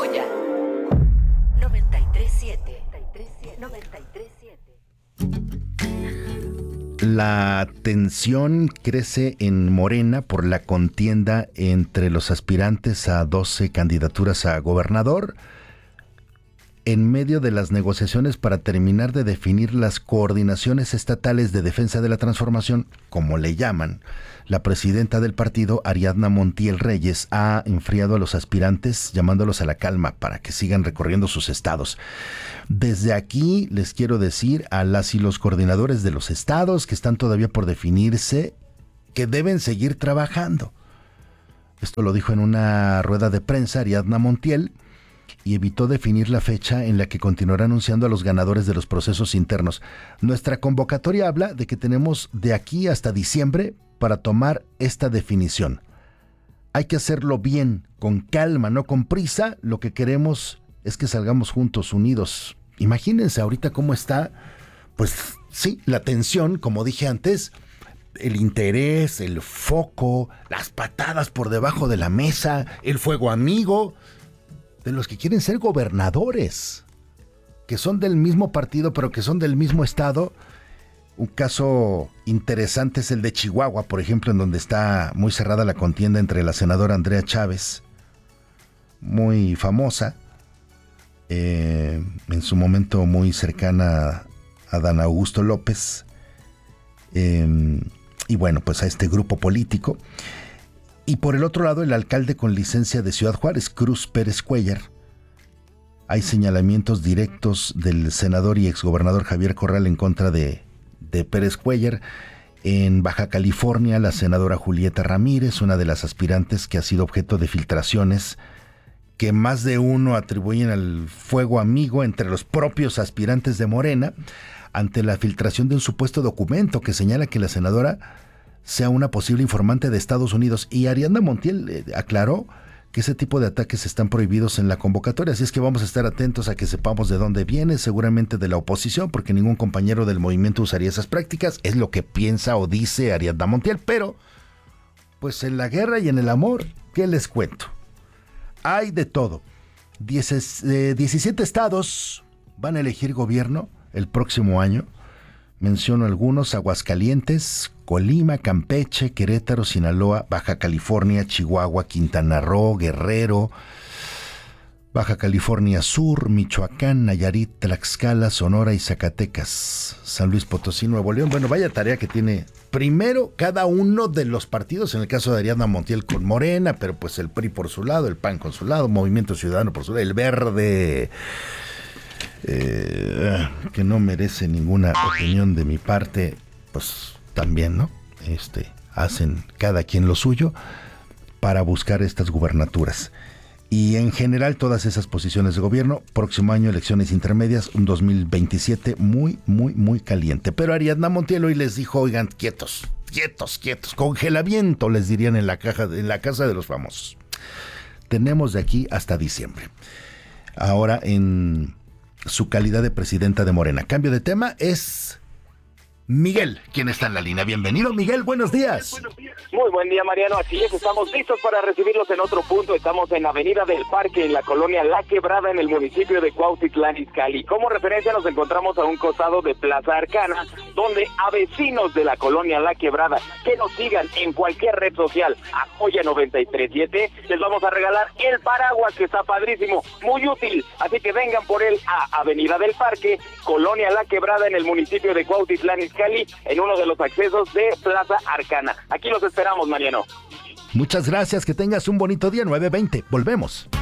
ya. 93.7. 93.7. La tensión crece en Morena por la contienda entre los aspirantes a 12 candidaturas a gobernador. En medio de las negociaciones para terminar de definir las coordinaciones estatales de defensa de la transformación, como le llaman, la presidenta del partido, Ariadna Montiel Reyes, ha enfriado a los aspirantes llamándolos a la calma para que sigan recorriendo sus estados. Desde aquí les quiero decir a las y los coordinadores de los estados que están todavía por definirse que deben seguir trabajando. Esto lo dijo en una rueda de prensa Ariadna Montiel, y evitó definir la fecha en la que continuará anunciando a los ganadores de los procesos internos. Nuestra convocatoria habla de que tenemos de aquí hasta diciembre para tomar esta definición. Hay que hacerlo bien, con calma, no con prisa. Lo que queremos es que salgamos juntos, unidos. Imagínense ahorita cómo está, pues sí, la tensión, como dije antes, el interés, el foco, las patadas por debajo de la mesa, el fuego amigo de los que quieren ser gobernadores, que son del mismo partido, pero que son del mismo estado. Un caso interesante es el de Chihuahua, por ejemplo, en donde está muy cerrada la contienda entre la senadora Andrea Chávez, muy famosa, en su momento muy cercana a Dan Augusto López, y bueno, pues a este grupo político. Y por el otro lado, el alcalde con licencia de Ciudad Juárez, Cruz Pérez Cuéllar. Hay señalamientos directos del senador y exgobernador Javier Corral en contra de Pérez Cuéllar. En Baja California, la senadora Julieta Ramírez, una de las aspirantes que ha sido objeto de filtraciones que más de uno atribuyen al fuego amigo entre los propios aspirantes de Morena, ante la filtración de un supuesto documento que señala que la senadora sea una posible informante de Estados Unidos. Y Ariadna Montiel aclaró que ese tipo de ataques están prohibidos en la convocatoria, así es que vamos a estar atentos a que sepamos de dónde viene, seguramente de la oposición, porque ningún compañero del movimiento usaría esas prácticas, es lo que piensa o dice Ariadna Montiel, pero pues en la guerra y en el amor, ¿qué les cuento? Hay de todo. 17 estados van a elegir gobierno el próximo año. Menciono algunos: Aguascalientes, Colima, Campeche, Querétaro, Sinaloa, Baja California, Chihuahua, Quintana Roo, Guerrero, Baja California Sur, Michoacán, Nayarit, Tlaxcala, Sonora y Zacatecas, San Luis Potosí, Nuevo León. Bueno, vaya tarea que tiene primero cada uno de los partidos, en el caso de Ariadna Montiel con Morena, pero pues el PRI por su lado, el PAN con su lado, Movimiento Ciudadano por su lado, el Verde, que no merece ninguna opinión de mi parte, pues también, ¿no? Hacen cada quien lo suyo para buscar estas gubernaturas. Y en general todas esas posiciones de gobierno, próximo año elecciones intermedias, un 2027 muy, muy, muy caliente. Pero Ariadna Montiel hoy les dijo, oigan, quietos, congelamiento, les dirían en la casa de los famosos. Tenemos de aquí hasta diciembre. Ahora, en su calidad de presidenta de Morena, cambio de tema, es Miguel, quien está en la línea. Bienvenido, Miguel, buenos días. Muy buen día, Mariano, así es, estamos listos para recibirlos en otro punto. Estamos en Avenida del Parque, en la colonia La Quebrada, en el municipio de Cuautitlán Izcalli. Como referencia nos encontramos a un costado de Plaza Arcana, donde a vecinos de la colonia La Quebrada que nos sigan en cualquier red social, a Joya 93.7, les vamos a regalar el paraguas, que está padrísimo, muy útil. Así que vengan por él a Avenida del Parque, colonia La Quebrada, en el municipio de Cuautitlán Izcalli, en uno de los accesos de Plaza Arcana. Aquí los esperamos, Mariano. Muchas gracias, que tengas un bonito día. 9:20, volvemos.